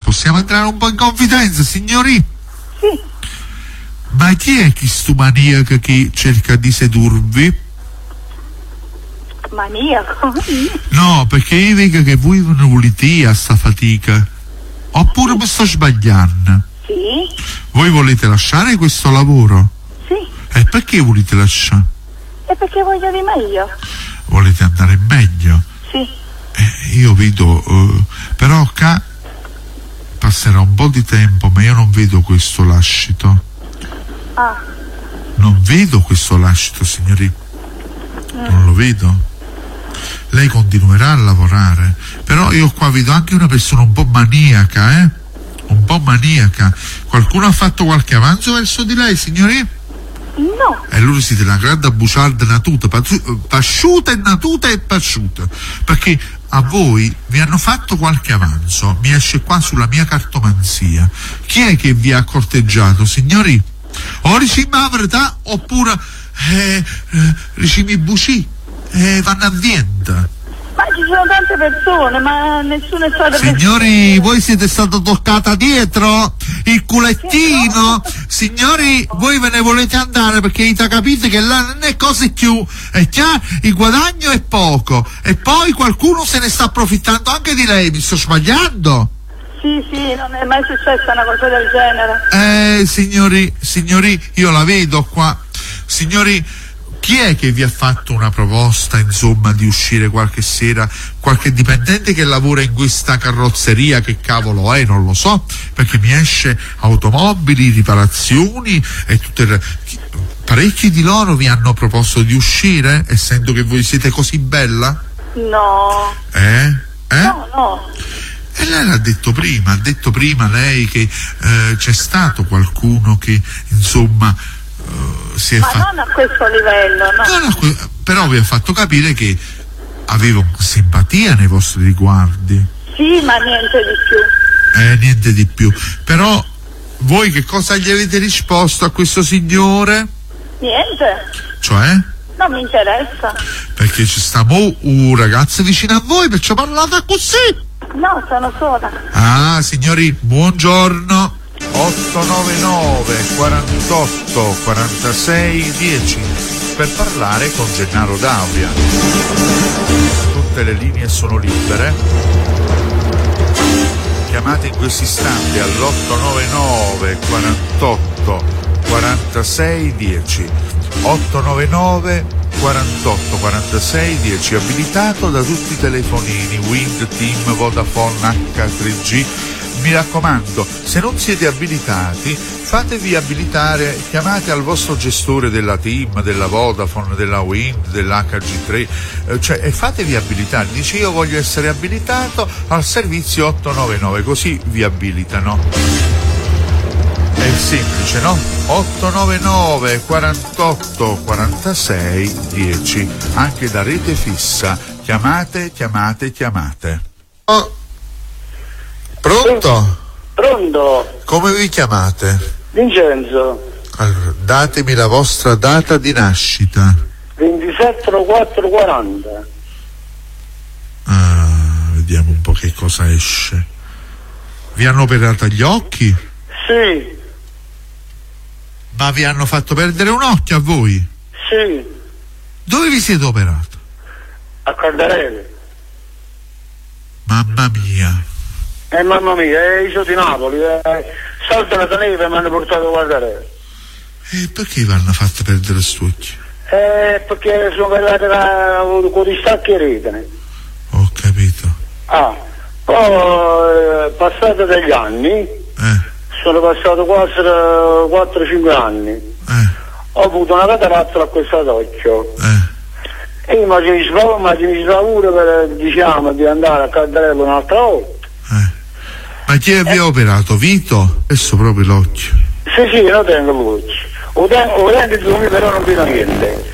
possiamo entrare un po' in confidenza, signori? Sì. Ma chi è questo maniaco che cerca di sedurvi? Maniaco? No, perché io vedo che voi non volete a sta fatica. Oppure mi sto sbagliando? Sì. Voi volete lasciare questo lavoro? Sì. E perché volete lasciare? E perché voglio di meglio? Volete andare meglio? Sì. Io vedo, però qua passerà un po' di tempo, ma io non vedo questo lascito. Ah. Non vedo questo lascito, signori. Non lo vedo. Lei continuerà a lavorare, però io qua vedo anche una persona un po' maniaca, un po' maniaca. Qualcuno ha fatto qualche avanzo verso di lei, signori? No. E loro siete una grande buciarda natuta, pasciuta e natuta e pasciuta, perché a voi vi hanno fatto qualche avanzo. Mi esce qua sulla mia cartomanzia. Chi è che vi ha corteggiato, signori? O ricima la verità oppure ricimi buci vanno a vienta. Ma ci sono tante persone, ma nessuno è stato... Signori, voi siete stato toccata dietro il culettino. Signori, voi ve ne volete andare perché capite che là non è cose più, è chiaro, il guadagno è poco e poi qualcuno se ne sta approfittando anche di lei. Mi sto sbagliando? Sì, non è mai successa una cosa del genere. Signori, io la vedo qua. Signori, chi è che vi ha fatto una proposta, insomma, di uscire qualche sera? Qualche dipendente che lavora in questa carrozzeria, che cavolo è, non lo so, perché mi esce automobili, riparazioni e tutte parecchi di loro vi hanno proposto di uscire, essendo che voi siete così bella? No. No. E lei l'ha detto prima, lei che c'è stato qualcuno che, insomma, si è fatto... Ma non a questo livello, no. Però vi ha fatto capire che aveva simpatia nei vostri riguardi. Sì, ma niente di più. Niente di più. Però voi che cosa gli avete risposto a questo signore? Niente. Cioè? Non mi interessa. Perché ci sta un ragazzo vicino a voi, perciò parlate così. No, sono sola. Ah, signori, buongiorno. 899 48 46 10 per parlare con Gennaro D'Auria. Tutte le linee sono libere. Chiamate in questo istante all'899 48 46 10. 899 48 46 10, abilitato da tutti i telefonini Wind, TIM, Vodafone, H3G. Mi raccomando, se non siete abilitati, fatevi abilitare, chiamate al vostro gestore della TIM, della Vodafone, della Wind, dell'HG3, e fatevi abilitare. Dice: io voglio essere abilitato al servizio 899, così vi abilitano. È semplice, no? 899 48 46 10, anche da rete fissa. Chiamate. Oh. Pronto? Pronto? Come vi chiamate? Vincenzo. Allora, datemi la vostra data di nascita. 27/4/40. Vediamo un po' che cosa esce. Vi hanno operato gli occhi? Sì. Ma vi hanno fatto perdere un occhio a voi? Sì. Dove vi siete operato? A Caldarelli. Mamma mia. Mamma mia, io sono di Napoli. Salta la neve e mi hanno portato a Caldarelli. E perché vi hanno fatto perdere questo occhio? Perché sono arrivate con i stacchi e retene. Ho capito. Poi passati degli anni, sono passato quasi 4-5 anni, ho avuto una cataratta a questo occhio. E io mi svaluro per, diciamo, di andare a Caldarello un'altra volta. Ma chi vi ha operato? Vito? Adesso proprio l'occhio. Sì, lo tengo l'occhio. Lo tengo però non vedo niente.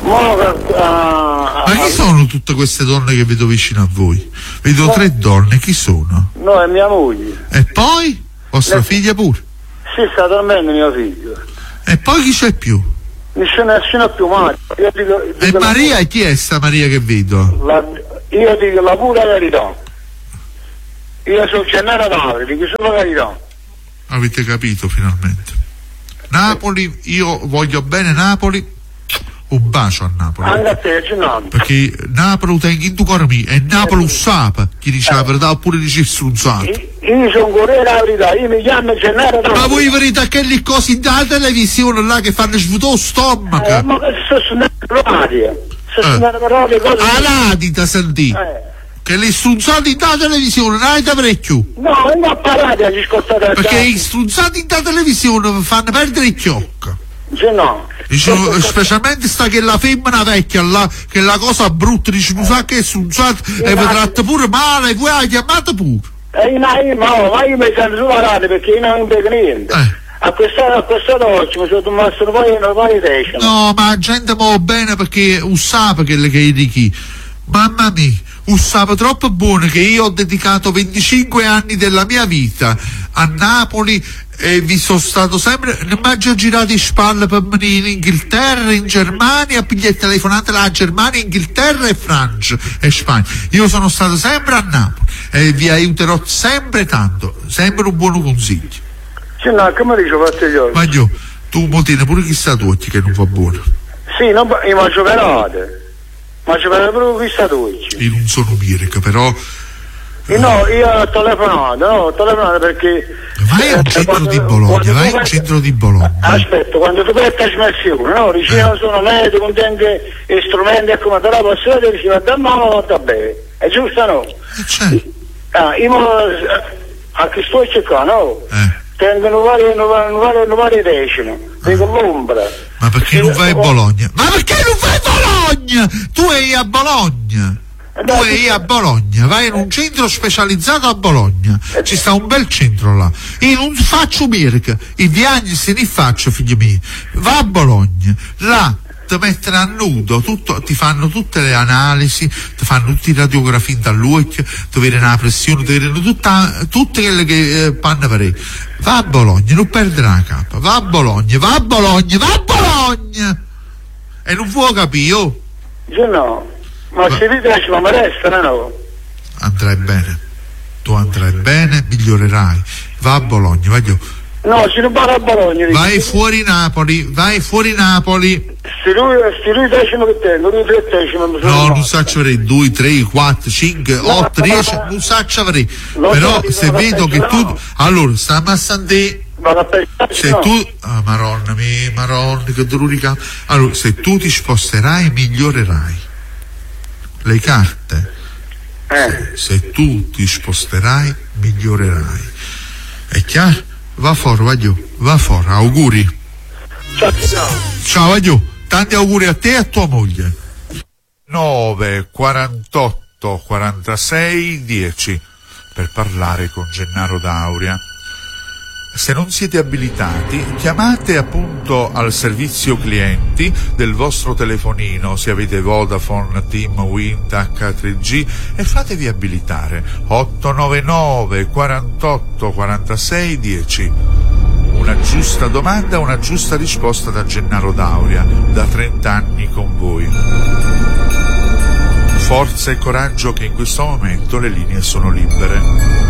Ma chi sono tutte queste donne che vedo vicino a voi? Vedo 3 donne, chi sono? No, è mia moglie. E poi? Vostra figlia pure? Sì, sta dormendo mio figlio. E poi chi c'è più? Nessuno più, Maria. E Maria, chi è sta Maria che vedo? Io dico la pura verità. Io sono Gennaro Davide, di chi sono carità. Avete capito finalmente. Napoli, io voglio bene Napoli. Un bacio a Napoli. Anche a te, Gennaro. Perché Napoli tengo in tu cormi e Napoli usapa. Chi dice la verità oppure dice strunzato. Io sono Corriere la verità, io mi chiamo Gennaro Davide. Ma voi verità che le cose dalla televisione là che fanno svuotare lo stomaco? Ma che sto suonando la radio? Sto suonando la radio cose. Aladita sentì. Che le strunzate dalla televisione non avete parecchio. No, non ho parlato a ascoltare. Perché i strunzati dalla televisione fanno perdere il chiocco. No. Dice, specialmente sta che la femmina vecchia là, che la cosa brutta, dice non sa che è strunzata e vi tratta pure male, voi la chiamate pure. Ma io mi sento sulla radio perché io non vedo niente. A questa oggi mi sono rimasto poi recino. No, ma la gente muove bene perché usava che è di chi. Mamma mia, usava troppo buono che io ho dedicato 25 anni della mia vita a Napoli e vi sono stato sempre, non mi ho girato di spalle per venire in Inghilterra, in Germania, pigliare telefonate alla Germania, Inghilterra e Francia e Spagna. Io sono stato sempre a Napoli e vi aiuterò sempre tanto, sempre un buon consiglio. Sì, no, come dicevo a te io? Ma io, tu mo tieni pure chissà tu che non va buono. Sì, non, io mangio pelate. Ma ci vede proprio questa dolce. Io non sono Mirek, però. No, io ho telefonato perché. Vai al centro di Bologna, vai al centro di Bologna. Aspetta, quando tu vai a trasmissione, no? Dici io sono medico, contengo strumenti e come te la posso vedere, dici va mano, va bene. È giusto, no? Certo. Io a che sto cercando, no? Tengono varie decine, dico l'ombra. Ma perché non vai a Bologna? Ma perché non vai a Bologna? Tu sei a Bologna. Tu sei a Bologna, vai in un centro specializzato a Bologna. Ci sta un bel centro là. Io non faccio Mirek, i viaggi se ne faccio, figli miei. Va a Bologna, là ti mettono a nudo, ti fanno tutte le analisi, ti fanno tutte le radiografie dall'occhio, ti vedono la pressione, ti vedono tutte quelle che fanno per Va a Bologna, non perdere la capa, va a Bologna, va a Bologna, va a Bologna! E non può capire, oh? Io no, ma se ti piace ma mi resta, no? Andrai bene, tu andrai bene, migliorerai, va a Bologna, vai io. No, se non vado a Bologna. Vai fuori Napoli, vai fuori Napoli. Se lui decimo che tengo, lui 3 decimi. No, non saccio avrei 2, 3, 4, 5, 8, 10, non saccio avrei. Però se vedo che tu. Allora, stiamo a Sant'E. Se tu. Ah, maronna che dolorica. Allora, se tu ti sposterai, migliorerai. Le carte. Se tu ti sposterai, migliorerai. È chiaro? Va fuori, va fuori, auguri. Ciao, Aglio, tanti auguri a te e a tua moglie. 9 48 46 10 per parlare con Gennaro D'Auria. Se non siete abilitati, chiamate appunto al servizio clienti del vostro telefonino, se avete Vodafone, TIM, Wind, H3G, e fatevi abilitare. 899 48 46 10. Una giusta domanda, una giusta risposta da Gennaro D'Auria, da 30 anni con voi. Forza e coraggio che in questo momento le linee sono libere.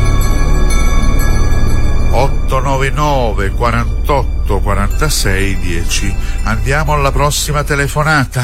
899 48 46 10. Andiamo alla prossima telefonata.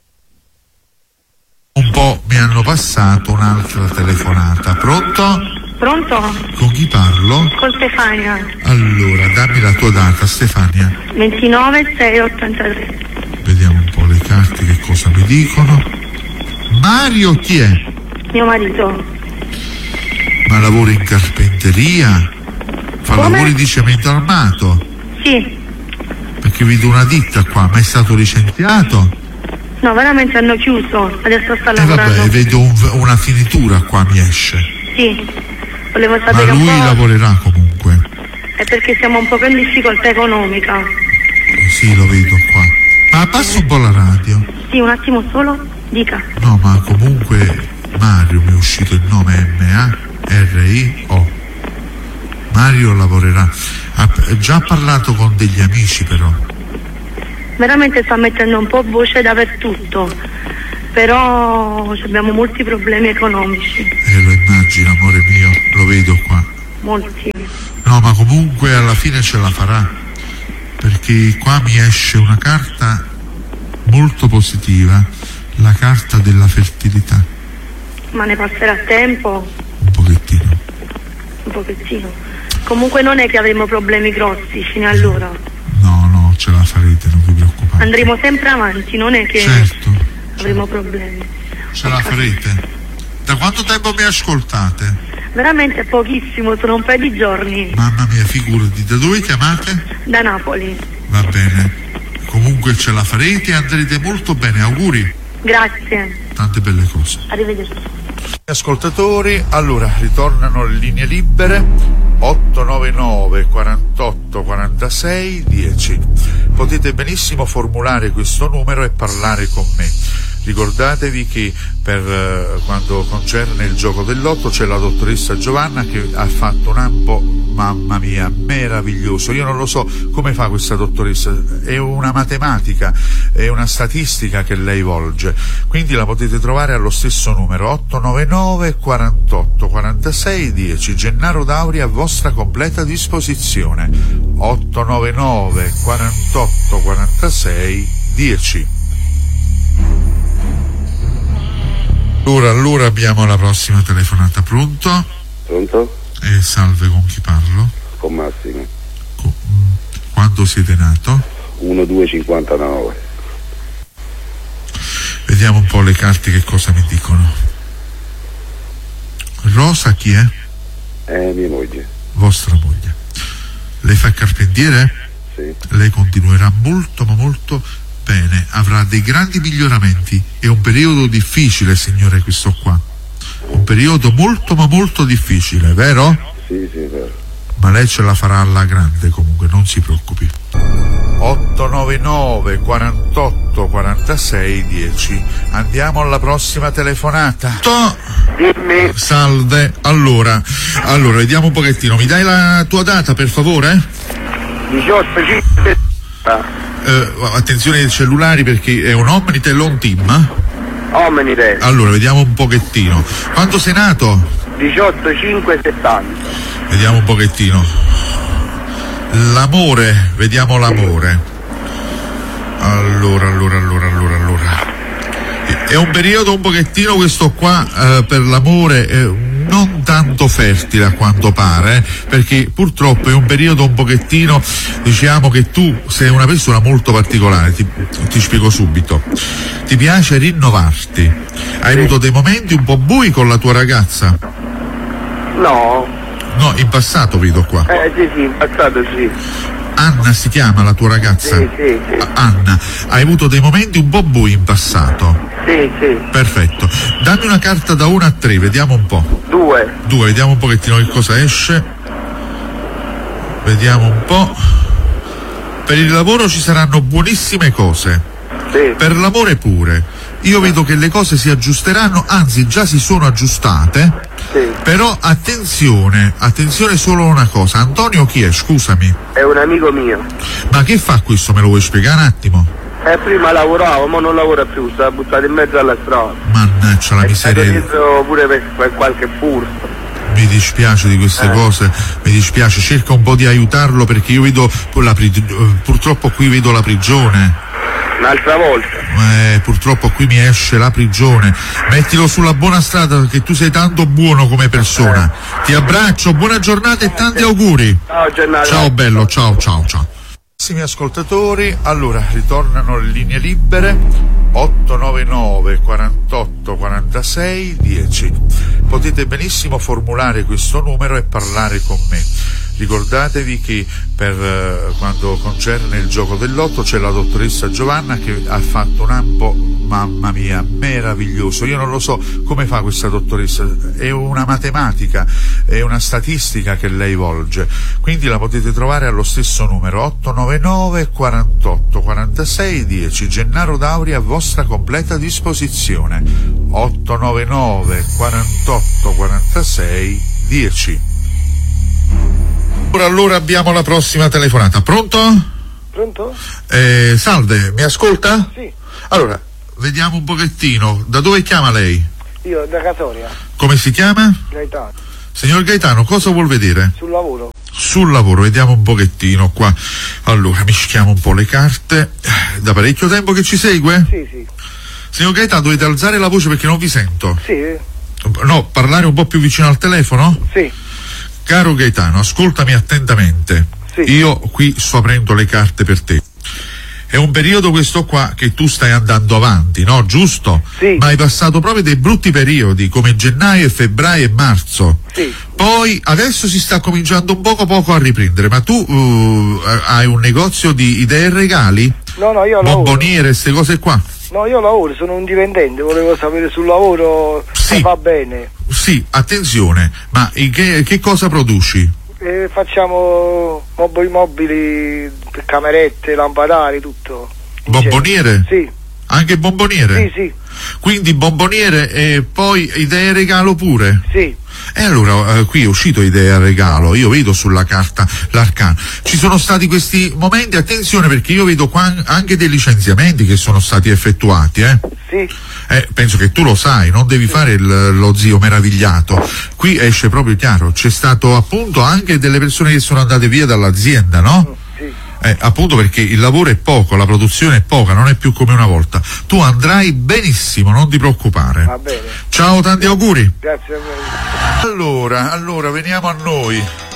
Un po' mi hanno passato un'altra telefonata. Pronto? Pronto? Con chi parlo? Con Stefania. Allora, dammi la tua data, Stefania. 29/6/83. Vediamo un po' le carte che cosa mi dicono. Mario chi è? Mio marito. Ma lavora in carpenteria? Fa lavori di cemento armato? Sì. Perché vedo una ditta qua, ma è stato licenziato? No, veramente hanno chiuso, adesso sta lavorando. Vabbè, vedo una finitura qua, mi esce. Sì, volevo sapere. Ma lui lavorerà comunque? È perché siamo un po' in difficoltà economica. Sì, lo vedo qua. Ma passa un po' la radio. Sì, un attimo solo, dica. No, ma comunque Mario mi è uscito il nome M-A-R-I-O. Mario lavorerà. Ha già parlato con degli amici però. Veramente sta mettendo un po' voce dappertutto. però abbiamo molti problemi economici. Lo immagino, amore mio, lo vedo qua. Molti. No, ma comunque alla fine ce la farà, perché qua mi esce una carta molto positiva, la carta della fertilità. Ma ne passerà tempo? Un pochettino. Un pochettino. Comunque non è che avremo problemi grossi fino allora. No, ce la farete, non vi preoccupate. Andremo sempre avanti, non è che certo, avremo problemi. Ce la farete. Da quanto tempo mi ascoltate? Veramente pochissimo, sono un paio di giorni. Mamma mia, figurati. Da dove chiamate? Da Napoli. Va bene. Comunque ce la farete e andrete molto bene, auguri. Grazie. Tante belle cose. Arrivederci. Ascoltatori, allora ritornano le linee libere 899 48 46 10. Potete benissimo formulare questo numero e parlare con me. Ricordatevi che per quanto concerne il gioco del lotto c'è la dottoressa Giovanna che ha fatto un ampo, mamma mia, meraviglioso. Io non lo so come fa questa dottoressa, è una matematica, è una statistica che lei volge, quindi la potete trovare allo stesso numero 899 48 46 10. Gennaro Dauri a vostra completa disposizione. 899 48 46 10. Allora abbiamo la prossima telefonata. Pronto? Pronto? Salve, con chi parlo? Con Massimo. Quando siete nato? 1259. Vediamo un po' le carte che cosa mi dicono. Rosa chi è? Mia moglie. Vostra moglie. Lei fa il carpentiere? Sì. Lei continuerà molto ma molto bene, avrà dei grandi miglioramenti. È un periodo difficile, signore, questo qua. Un periodo molto ma molto difficile, vero? Sì, vero. Ma lei ce la farà alla grande, comunque, non si preoccupi. 899 48 46 10. Andiamo alla prossima telefonata. Dimmi. Salve. Allora, vediamo un pochettino. Mi dai la tua data, per favore? 18 attenzione ai cellulari perché è un Omnitel o un Team? Omnitel. Allora, vediamo un pochettino. Quando sei nato? 18/5/70. Vediamo un pochettino. L'amore, vediamo l'amore. Allora. È un periodo un pochettino questo qua per l'amore non tanto fertile a quanto pare, perché purtroppo è un periodo un pochettino, diciamo che tu sei una persona molto particolare, ti spiego subito. Ti piace rinnovarti. Hai avuto dei momenti un po' bui con la tua ragazza? No, in passato vedo qua. Sì, in passato sì. Anna si chiama la tua ragazza? Sì. Anna, hai avuto dei momenti un po' bui in passato? Sì. Perfetto. Dammi una carta da 1 a 3, vediamo un po'. 2. 2, vediamo un pochettino che cosa esce. Vediamo un po'. Per il lavoro ci saranno buonissime cose. Sì. Per l'amore pure. Io vedo che le cose si aggiusteranno, anzi già si sono aggiustate. Sì. Però attenzione solo una cosa. Antonio chi è? Scusami. È un amico mio. Ma che fa questo? Me lo vuoi spiegare un attimo? Prima lavoravo, ma non lavora più, sta buttato in mezzo alla strada. Mannaggia la miseria. È stato pure per qualche furto. Mi dispiace di queste cose, mi dispiace, cerca un po' di aiutarlo perché io vedo purtroppo qui vedo la prigione. Un'altra volta. Purtroppo qui mi esce la prigione. Mettilo sulla buona strada perché tu sei tanto buono come persona. Ti abbraccio, buona giornata e tanti auguri. Ciao Gennaro. Ciao bello, ciao. Carissimi ascoltatori, allora ritornano le linee libere 899 48 46 10. Potete benissimo formulare questo numero e parlare con me. Ricordatevi che per quanto concerne il gioco del lotto c'è la dottoressa Giovanna che ha fatto un ampo, mamma mia, meraviglioso. Io non lo so come fa questa dottoressa, è una matematica, è una statistica che lei volge, quindi la potete trovare allo stesso numero 899 48 46 10. Gennaro Dauri a vostra completa disposizione. 899 48 46 10. Allora abbiamo la prossima telefonata. Pronto? Pronto? Salve, mi ascolta? Sì. Allora, vediamo un pochettino. Da dove chiama lei? Io da Casoria. Come si chiama? Gaetano. Signor Gaetano, cosa vuol vedere? Sul lavoro. Sul lavoro, vediamo un pochettino qua. Allora, mischiamo un po' le carte. Da parecchio tempo che ci segue? Sì. Signor Gaetano, dovete alzare la voce perché non vi sento. Sì. No, parlare un po' più vicino al telefono? Sì. Caro Gaetano, ascoltami attentamente. Sì. Io qui sto aprendo le carte per te. È un periodo questo qua che tu stai andando avanti, no? Giusto? Sì. Ma hai passato proprio dei brutti periodi come gennaio, febbraio e marzo. Sì. Poi adesso si sta cominciando un poco a riprendere. Ma tu hai un negozio di idee e regali? No, io lavoro. Bomboniere, queste cose qua? No, io lavoro, sono un dipendente, volevo sapere sul lavoro se va bene. Sì, attenzione, ma che cosa produci? Facciamo mobili, camerette, lampadari, tutto. Bomboniere? Sì. Anche bomboniere? Sì. Quindi bomboniere e poi idee e regalo pure? Sì. E allora qui è uscito idea e regalo, io vedo sulla carta l'arcano. Ci sono stati questi momenti, attenzione perché io vedo qua anche dei licenziamenti che sono stati effettuati, Sì. Penso che tu lo sai, non devi fare lo zio meravigliato. Qui esce proprio chiaro, c'è stato appunto anche delle persone che sono andate via dall'azienda, no? Sì. Appunto perché il lavoro è poco, la produzione è poca, non è più come una volta. Tu andrai benissimo, non ti preoccupare. Va bene. Ciao, tanti auguri. Grazie a me. Allora, veniamo a noi.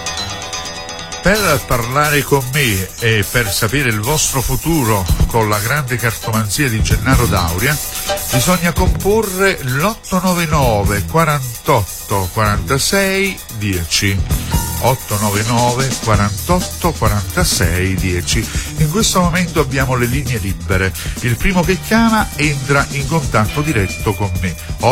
Per parlare con me e per sapere il vostro futuro con la grande cartomanzia di Gennaro D'Auria, bisogna comporre l'899 48 46 10. 899 48 46 10. In questo momento abbiamo le linee libere. Il primo che chiama entra in contatto diretto con me.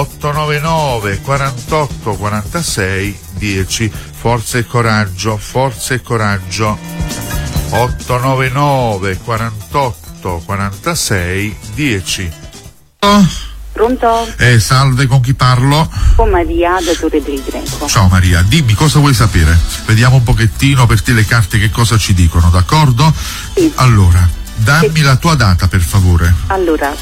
899 48 46 10. Forza e coraggio, forza e coraggio. 899 48 46 10. Pronto? Salve, con chi parlo? Con Maria da Torre del Greco. Ciao Maria, dimmi cosa vuoi sapere. Vediamo un pochettino per te le carte che cosa ci dicono, d'accordo? Sì. Allora, dammi la tua data per favore. Allora,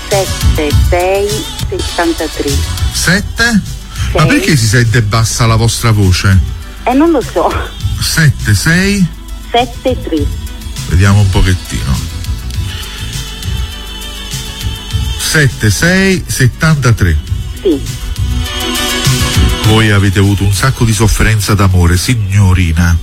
7-6-73. 7? Ma perché si sente bassa la vostra voce? Non lo so. 7-6? 7-3. Vediamo un pochettino. 7673. Sì. Voi avete avuto un sacco di sofferenza d'amore, signorina.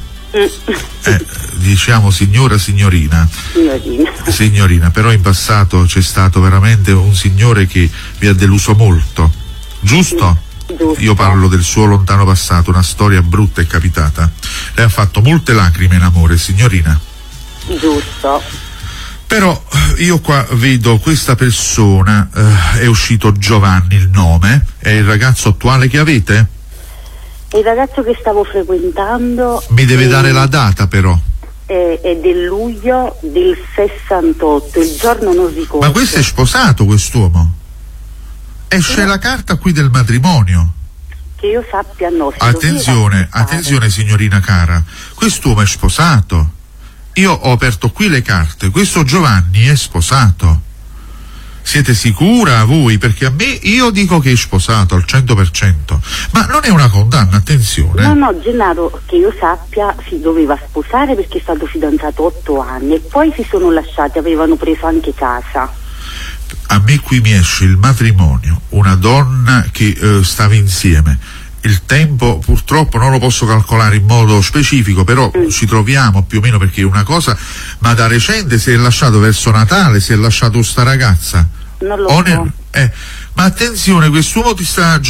Diciamo signorina. Signorina, però in passato c'è stato veramente un signore che vi ha deluso molto, giusto? Giusto. Io parlo del suo lontano passato, una storia brutta è capitata. Lei ha fatto molte lacrime in amore, signorina. Giusto. Però io qua vedo questa persona, è uscito Giovanni il nome, è il ragazzo attuale che avete? Il ragazzo che stavo frequentando... Mi deve dare la data però. È del luglio del 68, il giorno non ricordo. Ma questo è sposato, quest'uomo? Esce la carta qui del matrimonio. Che io sappia no. Attenzione signorina cara, quest'uomo è sposato. Io ho aperto qui le carte, questo Giovanni è sposato. Siete sicura voi? Perché a me, io dico che è sposato al 100%, ma non è una condanna, attenzione. No, Gennaro, che io sappia si doveva sposare perché è stato fidanzato 8 anni e poi si sono lasciati, avevano preso anche casa. A me qui mi esce il matrimonio, una donna che stava insieme. Il tempo purtroppo non lo posso calcolare in modo specifico, però ci troviamo più o meno perché è una cosa, ma da recente si è lasciato verso Natale, si è lasciato sta ragazza. Non lo so. Ma attenzione, quest'uomo ti sta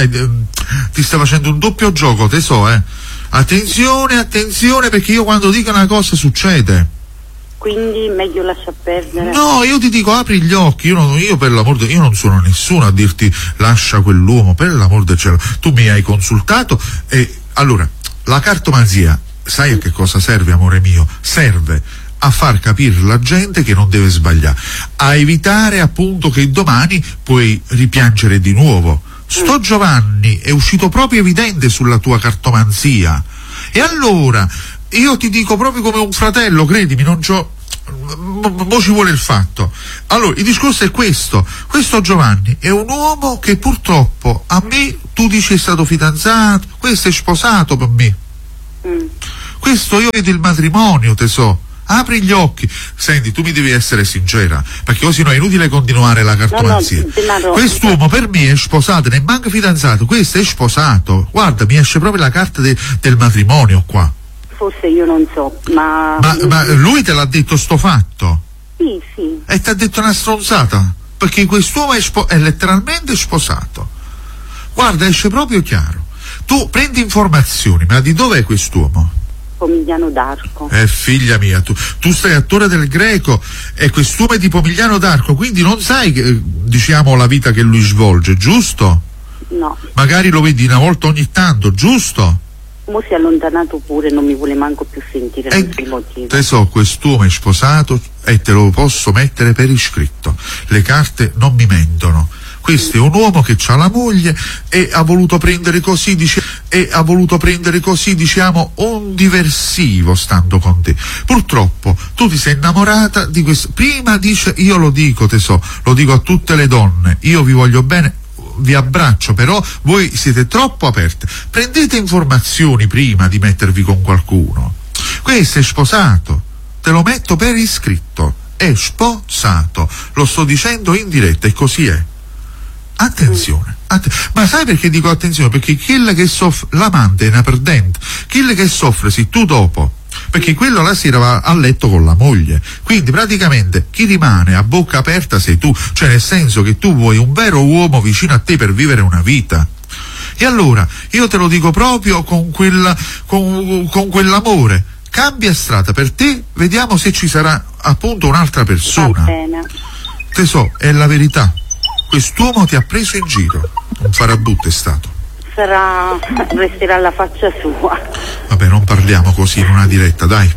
facendo un doppio gioco, te so, Attenzione, perché io quando dico una cosa succede. Quindi meglio lascia perdere. No, io ti dico apri gli occhi, io per l'amor di Dio, io non sono nessuno a dirti lascia quell'uomo, per l'amor del cielo. Tu mi hai consultato e allora la cartomanzia, sai a che cosa serve, amore mio? Serve a far capire la gente che non deve sbagliare, a evitare appunto che domani puoi ripiangere di nuovo. Sto Giovanni è uscito proprio evidente sulla tua cartomanzia e allora io ti dico proprio come un fratello, credimi, non c'ho mo ci vuole il fatto. Allora, il discorso è questo Giovanni è un uomo che purtroppo a me, tu dici è stato fidanzato, questo è sposato per me. Questo io vedo il matrimonio, tesoro. Apri gli occhi. Senti, tu mi devi essere sincera, perché così no è inutile continuare la cartomanzia. Quest'uomo per me è sposato, ne manca fidanzato, questo è sposato. Guarda, mi esce proprio la carta del matrimonio qua. Forse io non so, ma lui te l'ha detto sto fatto? Sì. E ti ha detto una stronzata? Perché quest'uomo è letteralmente sposato. Guarda, esce proprio chiaro. Tu prendi informazioni, ma di dov'è quest'uomo? Pomigliano d'Arco. Figlia mia, tu sei attore del Greco e quest'uomo è di Pomigliano d'Arco, quindi non sai diciamo la vita che lui svolge, giusto? No. Magari lo vedi una volta ogni tanto, giusto? Mo si è allontanato pure, non mi vuole manco più sentire, non so il motivo. Te so, quest'uomo è sposato e te lo posso mettere per iscritto. Le carte non mi mentono. Questo è un uomo che ha la moglie e ha voluto prendere così, diciamo, un diversivo stando con te. Purtroppo tu ti sei innamorata di questo. Prima dice, io lo dico, lo dico a tutte le donne, io vi voglio bene, vi abbraccio, però voi siete troppo aperte. Prendete informazioni prima di mettervi con qualcuno. Questo è sposato, te lo metto per iscritto, è sposato, lo sto dicendo in diretta e così è. Attenzione, ma sai perché dico attenzione? Perché quello che soffre, l'amante è una perdente, quello che soffre sei tu dopo, perché quello la sera va a letto con la moglie, quindi praticamente chi rimane a bocca aperta sei tu, cioè nel senso che tu vuoi un vero uomo vicino a te per vivere una vita. E allora io te lo dico proprio con quell'amore, cambia strada per te, vediamo se ci sarà appunto un'altra persona. Va bene. Te so, è la verità. Quest'uomo ti ha preso in giro, un farabutto è stato. Resterà alla faccia sua. Vabbè, non parliamo così in una diretta, dai.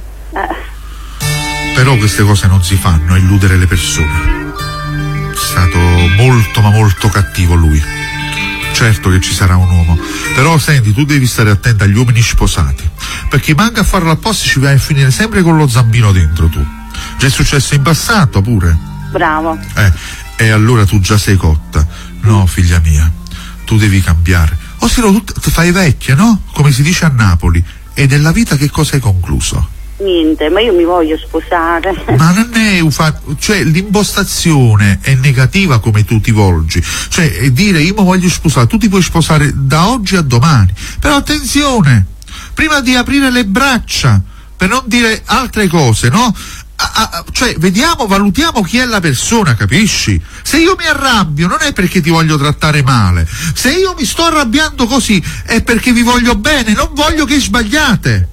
Però queste cose non si fanno, illudere le persone. È stato molto ma molto cattivo lui. Certo che ci sarà un uomo, però senti, tu devi stare attenta agli uomini sposati, perché manca a farlo apposta ci vai a finire sempre con lo zampino dentro tu. Già è successo in passato pure. Bravo. E allora tu già sei cotta. No, figlia mia, tu devi cambiare. O se no tu fai vecchia, no? Come si dice a Napoli. E della vita che cosa hai concluso? Niente, ma io mi voglio sposare. Ma non è cioè l'impostazione è negativa come tu ti volgi. Cioè dire io mi voglio sposare, tu ti puoi sposare da oggi a domani. Però attenzione, prima di aprire le braccia, per non dire altre cose, no? Cioè valutiamo chi è la persona, capisci? Se io mi arrabbio non è perché ti voglio trattare male, se io mi sto arrabbiando così è perché vi voglio bene, non voglio che sbagliate.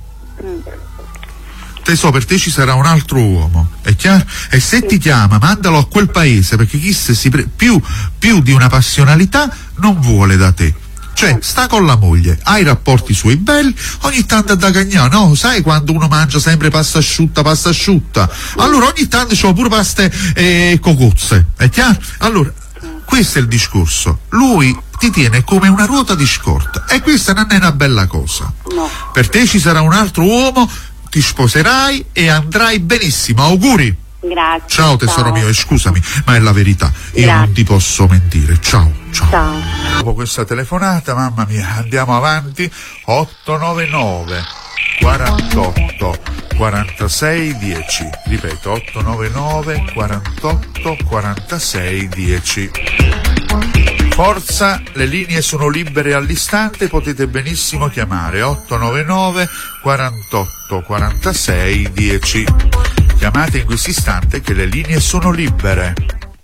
Te so, per te ci sarà un altro uomo, è chiaro? E se ti chiama mandalo a quel paese, perché chissà più di una passionalità non vuole da te. Cioè, sta con la moglie, hai rapporti suoi belli, ogni tanto da cagnà, no? Sai quando uno mangia sempre pasta asciutta? Allora ogni tanto c'ho pure paste e cocozze, è chiaro? Allora, questo è il discorso. Lui ti tiene come una ruota di scorta e questa non è una bella cosa. No. Per te ci sarà un altro uomo, ti sposerai e andrai benissimo, auguri. Grazie. Ciao tesoro mio, e scusami, ma è la verità, io non ti posso mentire. Ciao. Dopo questa telefonata, mamma mia, andiamo avanti. 899 48 46 10, ripeto 899 48 46 10. Forza, le linee sono libere all'istante, potete benissimo chiamare 899 48 46 10. Chiamate in questo istante che le linee sono libere.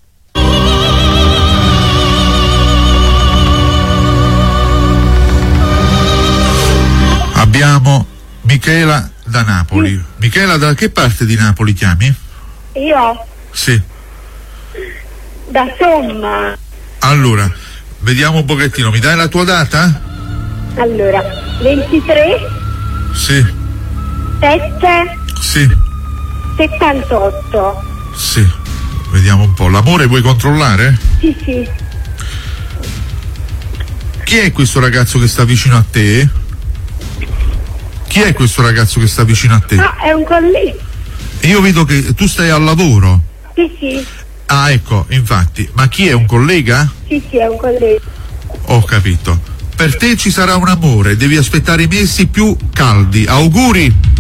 Abbiamo Michela da Napoli. Michela, da che parte di Napoli chiami? Io? Sì. Da Somma. Allora, vediamo un pochettino, mi dai la tua data? Allora, 23? Sì. 7? Sì. 78. Sì, vediamo un po'. L'amore vuoi controllare? Sì. Chi è questo ragazzo che sta vicino a te? Chi è questo ragazzo che sta vicino a te? No, è un collega. Io vedo che tu stai al lavoro. Sì. Ah, ecco, infatti. Ma chi è, un collega? Sì, è un collega. Ho capito. Per te ci sarà un amore, devi aspettare i mesi più caldi. Auguri!